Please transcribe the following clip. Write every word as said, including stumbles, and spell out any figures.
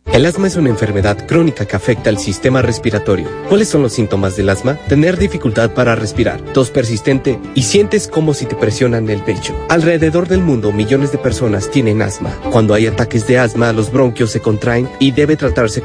El asma es una enfermedad crónica que afecta al sistema respiratorio. ¿Cuáles son los síntomas del asma? Tener dificultad para respirar, tos persistente y sientes como si te presionan el pecho. Alrededor del mundo, millones de personas tienen asma. Cuando hay ataques de asma, los bronquios se contraen y debe tratarse